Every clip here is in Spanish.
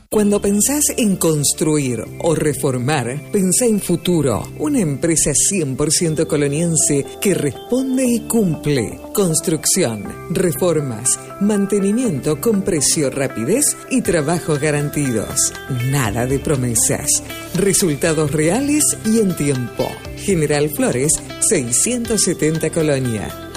Cuando pensás en construir o reformar, pensá en Futuro, una empresa 100% coloniense que responde y cumple. Construcción, reformas, mantenimiento con precio, rapidez y trabajos garantidos. Nada de promesas. Resultados reales y en tiempo. General Flores, 670 Colonia,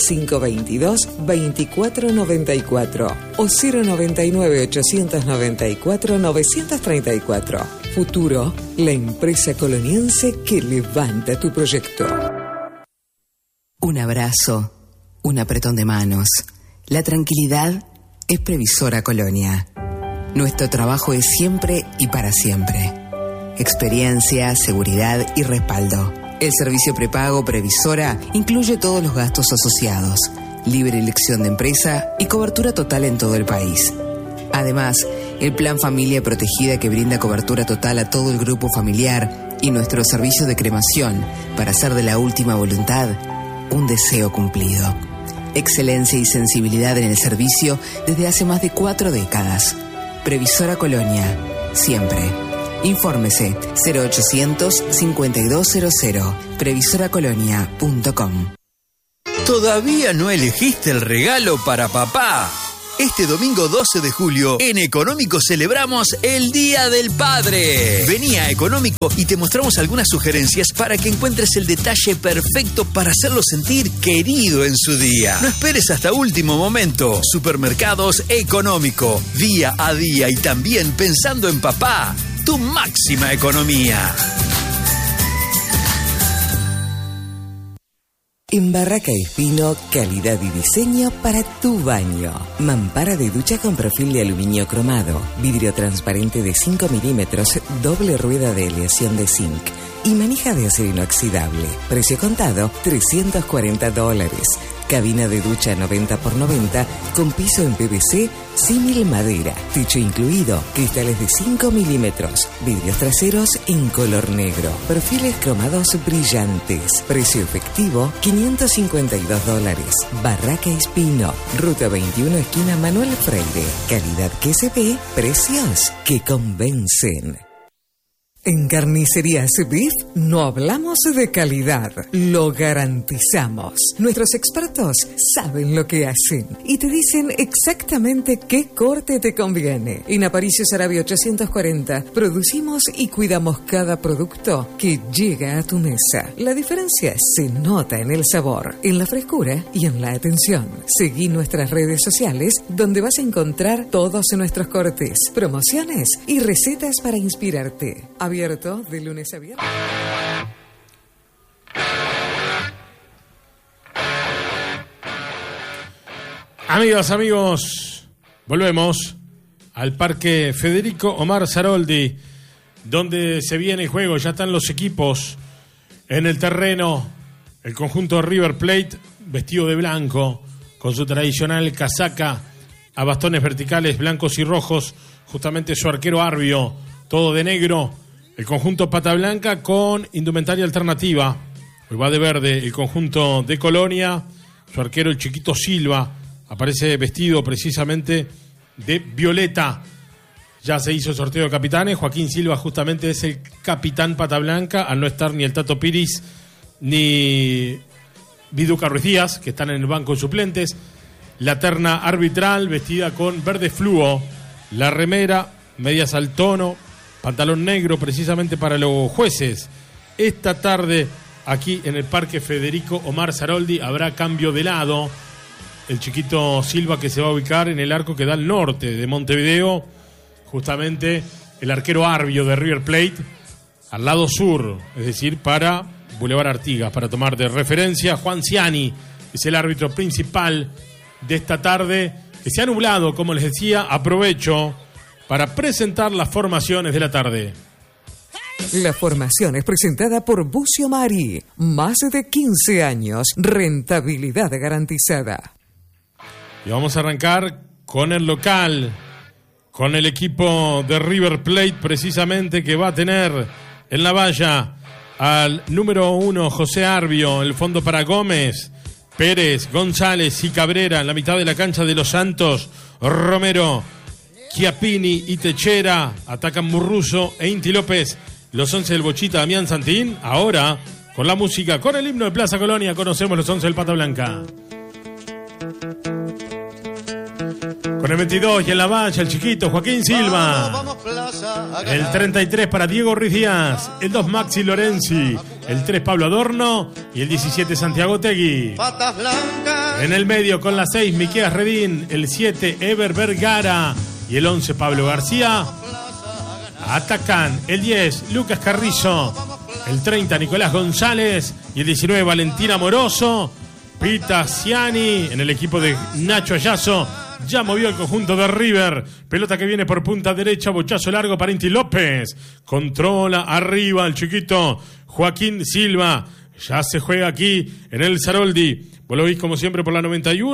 4522-2494 o 099-894-934. Futuro, la empresa coloniense que levanta tu proyecto. Un abrazo, un apretón de manos. La tranquilidad es Previsora Colonia. Nuestro trabajo es siempre y para siempre. Experiencia, seguridad y respaldo. El servicio prepago Previsora incluye todos los gastos asociados, libre elección de empresa y cobertura total en todo el país. Además, el Plan Familia Protegida que brinda cobertura total a todo el grupo familiar y nuestro servicio de cremación para hacer de la última voluntad un deseo cumplido. Excelencia y sensibilidad en el servicio desde hace más de 4 décadas. Previsora Colonia, siempre. Infórmese 0800-5200, previsoracolonia.com. ¿Todavía no elegiste el regalo para papá? Este domingo 12 de julio, en Económico celebramos el Día del Padre. Vení a Económico y te mostramos algunas sugerencias para que encuentres el detalle perfecto para hacerlo sentir querido en su día. No esperes hasta último momento. Supermercados Económico, día a día y también pensando en papá. Tu máxima economía. En Barraca Espino, calidad y diseño para tu baño. Mampara de ducha con perfil de aluminio cromado, vidrio transparente de 5 milímetros, doble rueda de aleación de zinc y manija de acero inoxidable. Precio contado, $340. Cabina de ducha 90x90 con piso en PVC, símil madera. Techo incluido, cristales de 5 milímetros, vidrios traseros en color negro, perfiles cromados brillantes. Precio efectivo, $552. Barraca Espino, Ruta 21, esquina Manuel Freire. Calidad que se ve, precios que convencen. En Carnicerías Beef no hablamos de calidad, lo garantizamos. Nuestros expertos saben lo que hacen y te dicen exactamente qué corte te conviene. En Aparicio Saravia 840 producimos y cuidamos cada producto que llega a tu mesa. La diferencia se nota en el sabor, en la frescura y en la atención. Seguí nuestras redes sociales donde vas a encontrar todos nuestros cortes, promociones y recetas para inspirarte. Abierto de lunes a viernes. Amigos, volvemos al Parque Federico Omar Saroldi, donde se viene el juego. Ya están los equipos en el terreno. El conjunto River Plate, vestido de blanco, con su tradicional casaca a bastones verticales blancos y rojos. Justamente su arquero Arbio, todo de negro. El conjunto Pata Blanca con indumentaria alternativa. Hoy va de verde el conjunto de Colonia. Su arquero, el Chiquito Silva, aparece vestido precisamente de violeta. Ya se hizo el sorteo de capitanes. Joaquín Silva justamente es el capitán Pata Blanca, al no estar ni el Tato Piris ni Viduca Ruiz Díaz, que están en el banco de suplentes. La terna arbitral vestida con verde fluo. La remera, medias al tono, pantalón negro precisamente para los jueces. Esta tarde, aquí en el Parque Federico Omar Saroldi, habrá cambio de lado. El Chiquito Silva, que se va a ubicar en el arco que da al norte de Montevideo. Justamente el arquero Arbio de River Plate, al lado sur, es decir, para Boulevard Artigas, para tomar de referencia. Juan Ciani es el árbitro principal de esta tarde, que se ha nublado, como les decía. Aprovecho para presentar las formaciones de la tarde. La formación es presentada por Bucio Mari. Más de 15 años, rentabilidad garantizada. Y vamos a arrancar con el local, con el equipo de River Plate, precisamente, que va a tener en la valla al número 1, José Arbio, el fondo para Gómez, Pérez, González y Cabrera, en la mitad de la cancha de Los Santos, Romero, Chiappini y Techera. Atacan Murruso e Inti López. Los 11 del Bochita, Damián Santín. Ahora, con la música, con el himno de Plaza Colonia, conocemos los 11 del Pata Blanca. Con el 22 y en la valla, el chiquito Joaquín Silva. El 33 para Diego Ruiz Díaz. El 2 Maxi Lorenzi. El 3 Pablo Adorno. Y el 17 Santiago Tegui. En el medio con la 6 Miqueas Redín. El 7 Eber Vergara. Y el 11 Pablo García. Atacan el 10 Lucas Carrizo. El 30 Nicolás González. Y el 19 Valentina Moroso. Pita Ciani en el equipo de Nacho Ayazo. Ya movió el conjunto de River. Pelota que viene por punta derecha. Bochazo largo para Inti López. Controla arriba el chiquito Joaquín Silva. Ya se juega aquí en el Saroldi. Vos lo veis como siempre por la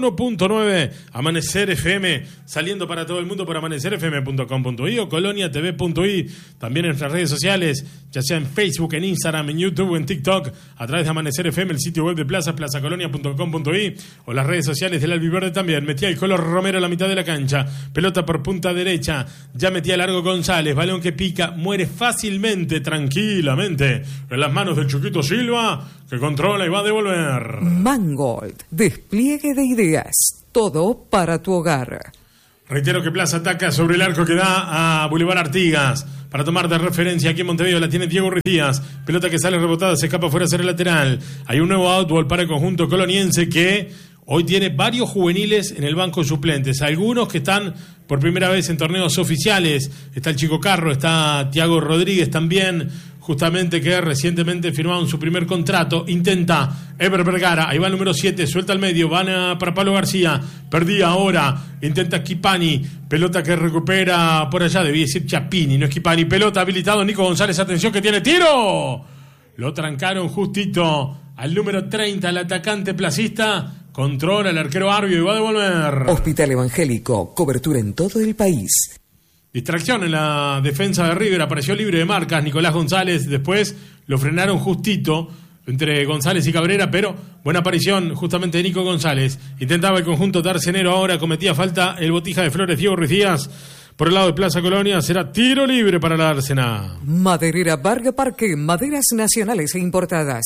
91.9 Amanecer FM, saliendo para todo el mundo por amanecerfm.com.i o coloniatv.i. También en nuestras redes sociales, ya sea en Facebook, en Instagram, en YouTube o en TikTok, a través de Amanecer FM, el sitio web de Plaza, plazacolonia.com.i o las redes sociales del Albiverde también. Metía el color Romero a la mitad de la cancha, pelota por punta derecha, ya metía largo González, balón que pica, muere fácilmente, tranquilamente, en las manos del chiquito Silva, que controla y va a devolver. Mangold, despliegue de ideas, todo para tu hogar. Reitero que Plaza ataca sobre el arco que da a Boulevard Artigas. Para tomar de referencia aquí en Montevideo la tiene Diego Ruiz Díaz. Pelota que sale rebotada, se escapa fuera hacia el lateral. Hay un nuevo outball para el conjunto coloniense que hoy tiene varios juveniles en el banco suplentes. Algunos que están por primera vez en torneos oficiales. Está el Chico Carro, está Tiago Rodríguez también, justamente que recientemente firmaron su primer contrato. Intenta Eber Vergara, ahí va el número 7, suelta al medio, van para Pablo García, perdía ahora, intenta Schipani, pelota que recupera por allá, debía decir Chiappini, no es Schipani, pelota habilitado Nico González, atención que tiene tiro, lo trancaron justito al número 30, el atacante placista, controla el arquero Arbio y va a devolver. Hospital Evangélico, cobertura en todo el país. Distracción en la defensa de River, apareció libre de marcas Nicolás González, después lo frenaron justito entre González y Cabrera, pero buena aparición justamente de Nico González. Intentaba el conjunto Darcenero ahora, cometía falta el Botija de Flores, Diego Ruiz Díaz. Por el lado de Plaza Colonia será tiro libre para la Dársena. Maderera Varga Parque, maderas nacionales e importadas,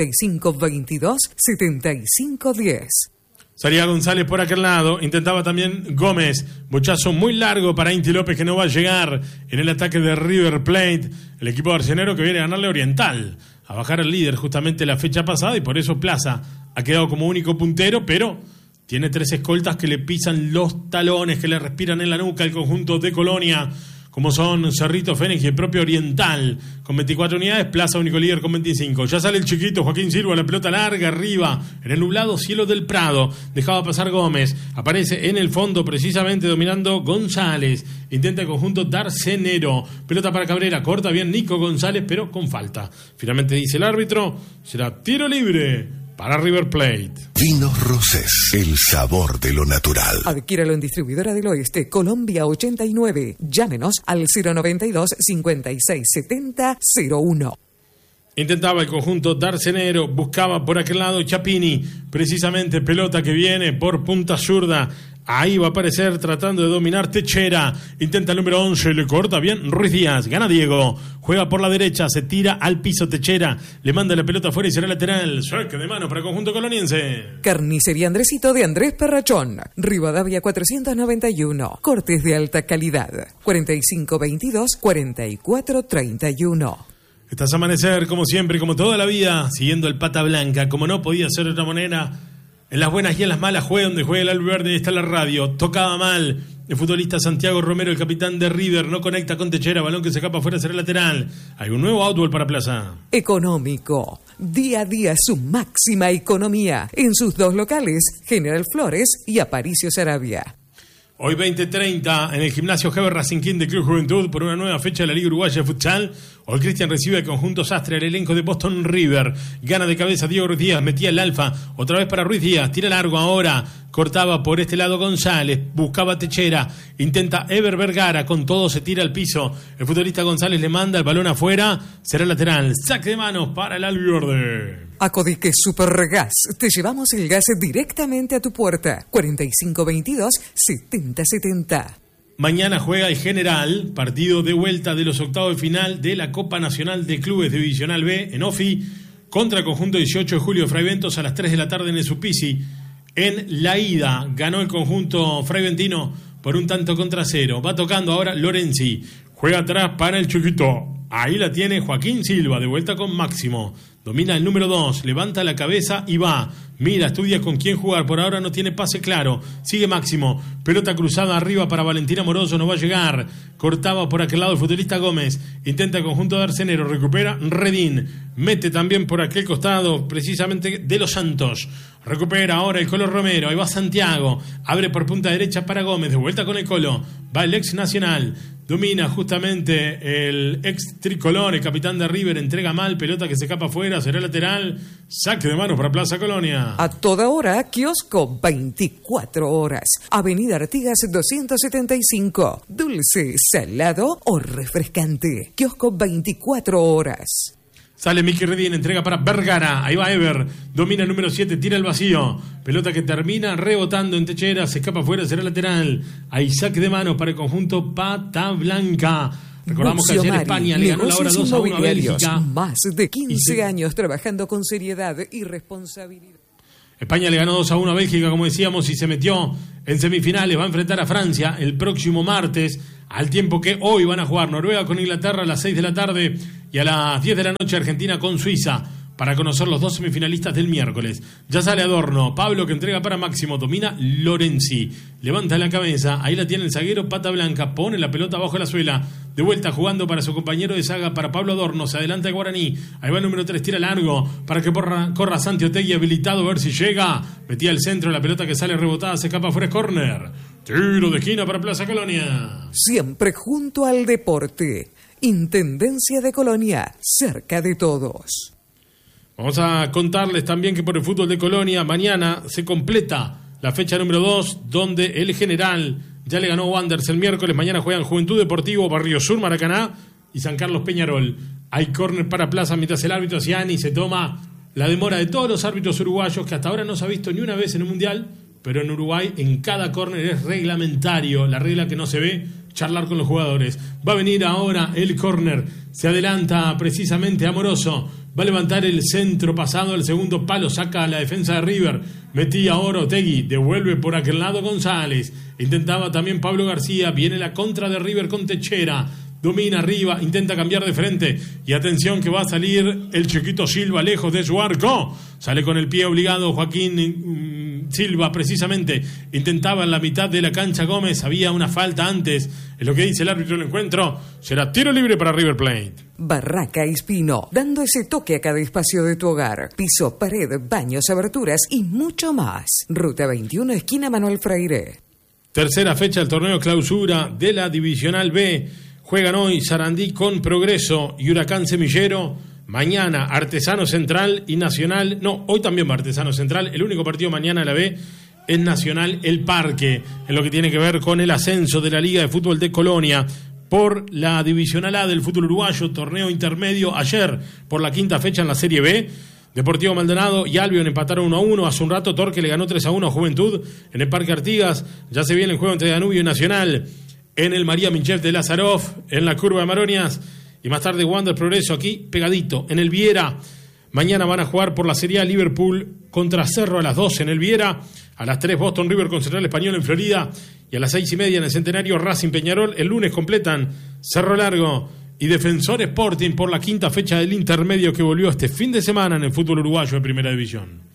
4522-7510. Salía González por aquel lado, intentaba también Gómez, bochazo muy largo para Inti López que no va a llegar en el ataque de River Plate, el equipo darcenero que viene a ganarle Oriental, a bajar al líder justamente la fecha pasada y por eso Plaza ha quedado como único puntero, pero tiene 3 escoltas que le pisan los talones, que le respiran en la nuca el conjunto de Colonia, como son Cerrito Fénix y el propio Oriental, con 24 unidades, Plaza único líder con 25. Ya sale el chiquito Joaquín Silva, la pelota larga arriba, en el nublado cielo del Prado, dejaba pasar Gómez, aparece en el fondo precisamente dominando González, intenta el conjunto Darcenero, pelota para Cabrera, corta bien Nico González, pero con falta. Finalmente dice el árbitro, será tiro libre para River Plate. Vinos Rosés, el sabor de lo natural. Adquiéralo en Distribuidora del Oeste, Colombia 89. Llámenos al 092-5670-01. Intentaba el conjunto Darcenero, buscaba por aquel lado Chiappini, precisamente pelota que viene por punta zurda. Ahí va a aparecer tratando de dominar Techera. Intenta el número 11, le corta bien Ruiz Díaz. Gana Diego. Juega por la derecha, se tira al piso Techera. Le manda la pelota afuera y será lateral. Saque de mano para el conjunto coloniense. Carnicería Andresito de Andrés Perrachón. Rivadavia 491. Cortes de alta calidad. 4522-4431. Estás a Amanecer, como siempre, como toda la vida, siguiendo el Pata Blanca. Como no podía ser de otra manera. En las buenas y en las malas juega donde juega el Albiverde, está la radio. Tocaba mal el futbolista Santiago Romero, el capitán de River, no conecta con Techera, balón que se escapa fuera hacia el lateral. Hay un nuevo outball para Plaza. Económico. Día a día su máxima economía. En sus 2 locales, General Flores y Aparicio Saravia. Hoy 20:30 en el gimnasio Heber Racing King de Club Juventud por una nueva fecha de la Liga Uruguaya de Futsal. Hoy Cristian recibe el conjunto Sastre, el elenco de Boston River. Gana de cabeza Diego Ruiz Díaz, metía el alfa, otra vez para Ruiz Díaz, tira largo ahora, cortaba por este lado González, buscaba Techera, intenta Eber Vergara, con todo se tira al piso. El futbolista González le manda el balón afuera, será lateral, saque de manos para el Albiverde. Acodique Supergas, te llevamos el gas directamente a tu puerta. 4522-7070. Mañana juega el General, partido de vuelta de los octavos de final de la Copa Nacional de Clubes Divisional B en OFI, contra el conjunto 18 de julio de Fray Bentos a las 3 de la tarde en el Supisi. En la ida ganó el conjunto fraiventino por 1-0. Va tocando ahora Lorenzi. Juega atrás para el chiquito. Ahí la tiene Joaquín Silva, de vuelta con Máximo. Domina el número 2, levanta la cabeza y va. Mira, estudia con quién jugar. Por ahora no tiene pase claro. Sigue Máximo. Pelota cruzada arriba para Valentín Amoroso. No va a llegar. Cortaba por aquel lado el futbolista Gómez. Intenta el conjunto de Arcenero. Recupera Redín. Mete también por aquel costado, precisamente de Los Santos. Recupera ahora el Colo Romero. Ahí va Santiago. Abre por punta derecha para Gómez. De vuelta con el Colo. Va el ex Nacional. Domina justamente el ex tricolor, el capitán de River, entrega mal, pelota que se escapa afuera, será lateral, saque de manos para Plaza Colonia. A toda hora, kiosco 24 horas. Avenida Artigas 275. Dulce, salado o refrescante. Kiosco 24 horas. Sale Miki Redín, entrega para Vergara. Ahí va Ever. Domina el número 7, tira el vacío. Pelota que termina rebotando en Techera. Se escapa afuera, será lateral. Hay saque de manos para el conjunto Pata Blanca. Recordamos que ayer España le ganó la hora 2-1 a Bélgica. Más de 15 años trabajando con seriedad y responsabilidad. España le ganó 2-1 a Bélgica, como decíamos, y se metió en semifinales. Va a enfrentar a Francia el próximo martes, al tiempo que hoy van a jugar Noruega con Inglaterra a las 6 de la tarde y a las 10 de la noche Argentina con Suiza, para conocer los dos semifinalistas del miércoles. Ya sale Adorno, Pablo que entrega para Máximo, domina Lorenzi, levanta la cabeza, ahí la tiene el zaguero Pata Blanca, pone la pelota bajo la suela, de vuelta jugando para su compañero de saga, para Pablo Adorno, se adelanta el Guaraní, ahí va el número 3, tira largo, para que corra Santi Otegui, habilitado, a ver si llega, metía el centro, la pelota que sale rebotada, se escapa fuera, es córner, tiro de esquina para Plaza Colonia. Siempre junto al deporte, Intendencia de Colonia, cerca de todos. Vamos a contarles también que por el fútbol de Colonia mañana se completa la fecha número 2, donde el General ya le ganó Wanderers el miércoles. Mañana juegan Juventud Deportivo, Barrio Sur, Maracaná y San Carlos Peñarol. Hay córner para Plaza mientras el árbitro Ciani se toma la demora de todos los árbitros uruguayos, que hasta ahora no se ha visto ni una vez en un mundial, pero en Uruguay en cada córner es reglamentario, la regla que no se ve, charlar con los jugadores. Va a venir ahora el córner, se adelanta precisamente Amoroso, va a levantar el centro pasado al segundo palo, saca a la defensa de River, metía ahora Otegui, devuelve por aquel lado González, intentaba también Pablo García, viene la contra de River con Techera, domina arriba, intenta cambiar de frente y atención que va a salir el chiquito Silva lejos de su arco, sale con el pie obligado Joaquín Silva precisamente, intentaba en la mitad de la cancha Gómez, había una falta antes, es lo que dice el árbitro del encuentro, será tiro libre para River Plate. Barraca Espino, dando ese toque a cada espacio de tu hogar, piso, pared, baños, aberturas y mucho más. Ruta 21, esquina Manuel Freire. Tercera fecha del torneo clausura de la Divisional B. Juegan hoy Sarandí con Progreso y Huracán Semillero. Mañana Artesano Central y Nacional. No, hoy también va Artesano Central. El único partido mañana de la B es Nacional El Parque, en lo que tiene que ver con el ascenso de la Liga de Fútbol de Colonia por la Divisional A del fútbol uruguayo, torneo intermedio. Ayer, por la quinta fecha en la Serie B, Deportivo Maldonado y Albion empataron 1-1. Hace un rato Torque le ganó 3-1 a Juventud en el Parque Artigas. Ya se viene el juego entre Danubio y Nacional en el María Minchev de Lázarov, en la curva de Maronias, y más tarde Wander Progreso aquí pegadito en el Viera. Mañana van a jugar por la Serie A Liverpool contra Cerro a las 12 en el Viera, a las 3 Boston River con Central Español en Florida, y a las 6:30 en el Centenario Racing Peñarol. El lunes completan Cerro Largo y Defensor Sporting por la quinta fecha del intermedio que volvió este fin de semana en el fútbol uruguayo de Primera División.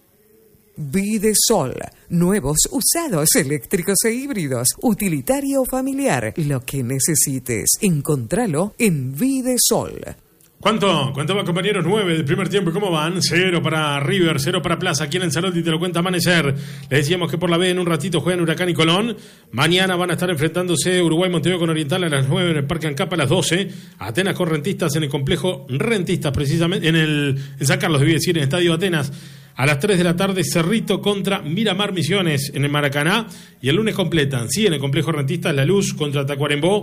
Videsol, nuevos, usados, eléctricos e híbridos, utilitario o familiar, lo que necesites, encontralo en Videsol. ¿Cuánto va, compañeros? 9 del primer tiempo. ¿Y cómo van? 0 para River, 0 para Plaza. Aquí en Lanzarote te lo cuenta Amanecer. Le decíamos que por la B en un ratito juegan Huracán y Colón. Mañana van a estar enfrentándose Uruguay-Montevideo con Oriental a las 9 en el Parque Ancapa a las 12. Atenas con Rentistas en el complejo Rentistas, precisamente, en San Carlos, debí decir, en el Estadio Atenas. A las 3 de la tarde, Cerrito contra Miramar Misiones en el Maracaná. Y el lunes completan, sí, en el complejo Rentistas, La Luz contra Tacuarembó.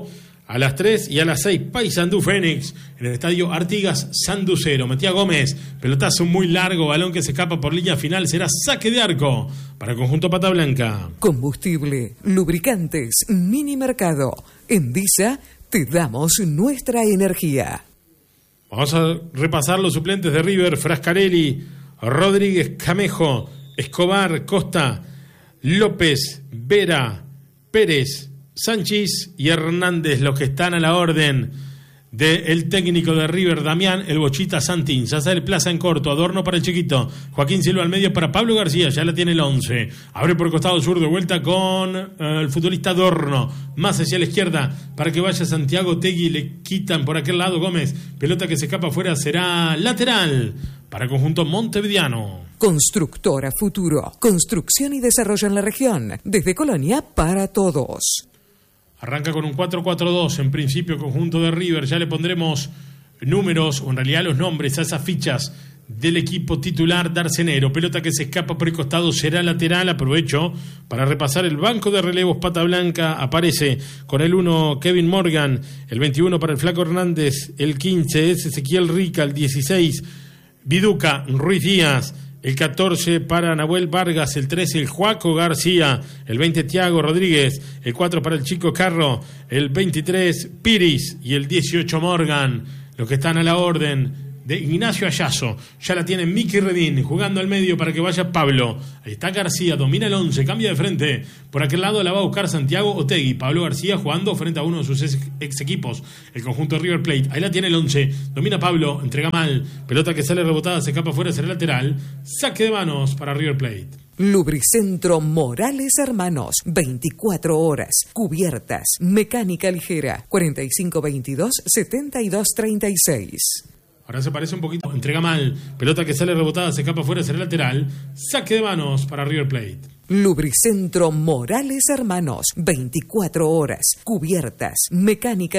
A las 3 y a las 6, Paysandú Fénix, en el estadio Artigas Sanducero. Matías Gómez, pelotazo muy largo, balón que se escapa por línea final, será saque de arco para el conjunto Pata Blanca. Combustible, lubricantes, Mini Mercado. En Visa te damos nuestra energía. Vamos a repasar los suplentes de River: Frascarelli, Rodríguez, Camejo, Escobar, Costa, López, Vera, Pérez, Sánchez y Hernández, los que están a la orden del técnico de River, Damián El Bochita Santín. Sasel Plaza en corto, Adorno para el chiquito, Joaquín Silva al medio para Pablo García, ya la tiene el 11. Abre por el costado sur de vuelta con el futbolista Adorno, más hacia la izquierda para que vaya Santiago Tegui, le quitan por aquel lado Gómez, pelota que se escapa afuera, será lateral para el conjunto montevideano. Constructora Futuro, construcción y desarrollo en la región, desde Colonia para todos. Arranca con un 4-4-2, en principio conjunto de River. Ya le pondremos números, o en realidad los nombres a esas fichas del equipo titular Darcenero. Pelota que se escapa por el costado, será lateral. Aprovecho para repasar el banco de relevos. Pata Blanca aparece con el 1 Kevin Morgan, el 21 para el Flaco Hernández, el 15 es Ezequiel Rica, el 16 Viduca Ruiz Díaz, el 14 para Nahuel Vargas, el 13 el Joaco García, el 20 Tiago Rodríguez, el 4 para el Chico Carro, el 23 Piris y el 18 Morgan, los que están a la orden de Ignacio Ayazo. Ya la tiene Miki Redín jugando al medio para que vaya Pablo. Ahí está García, domina el 11, cambia de frente. Por aquel lado la va a buscar Santiago Otegui. Pablo García jugando frente a uno de sus ex equipos, el conjunto de River Plate. Ahí la tiene el 11, domina Pablo, entrega mal. Pelota que sale rebotada, se escapa afuera, será lateral. Saque de manos para River Plate. Lubricentro Morales Hermanos, 24 horas, cubiertas, mecánica ligera, 4522-7236. Ahora se parece un poquito, entrega mal, pelota que sale rebotada, se escapa afuera, será lateral. Saque de manos para River Plate. Lubricentro Morales Hermanos, 24 horas, cubiertas, mecánica